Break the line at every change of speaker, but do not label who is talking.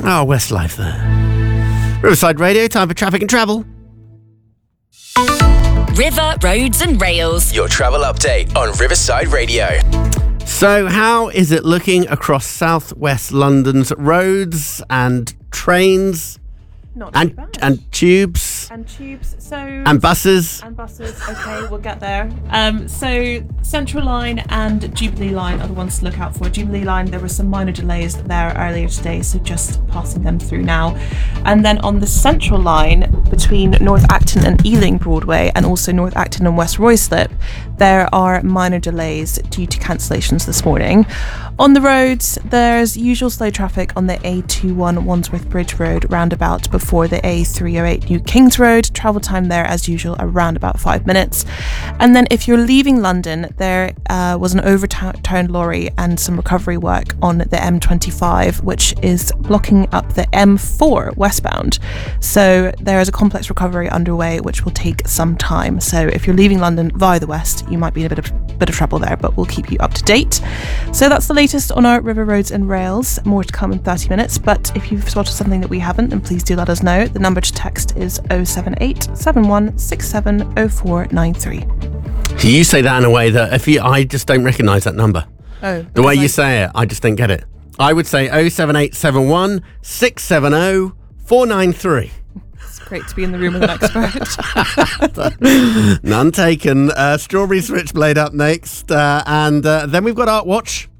Oh, Westlife there. Riverside Radio, time for traffic and travel.
River, Roads and Rails.
Your travel update on Riverside Radio.
So how is it looking across southwest London's roads and trains?
Not too bad.
And tubes?
And tubes,
And buses?
And buses, okay, we'll get there. So Central Line and Jubilee Line are the ones to look out for. Jubilee Line, there were some minor delays there earlier today, so just passing them through now. And then on the Central Line, between North Acton and Ealing Broadway, and also North Acton and West Ruislip, there are minor delays due to cancellations this morning. On the roads, there's usual slow traffic on the A21 Wandsworth Bridge Road roundabout before the A308 New Kings Road. Travel time there, as usual, around about 5 minutes. And then if you're leaving London, there was an overturned lorry and some recovery work on the M25, which is blocking up the M4 westbound. So there is a complex recovery underway, which will take some time. So if you're leaving London via the west, you might be in a bit of trouble there, but we'll keep you up to date. So that's the latest on our River, Roads and Rails. More to come in 30 minutes, but if you've spotted something that we haven't, then please do let us know. The number to text is 078 7167 0493.
You say that in a way that I just don't recognise that number.
Oh,
the way you say it, I just don't get it. I would say 07871 670 493.
It's great to be in the room with an expert.
None taken. Strawberry Switchblade up next. And then we've got Art Watch.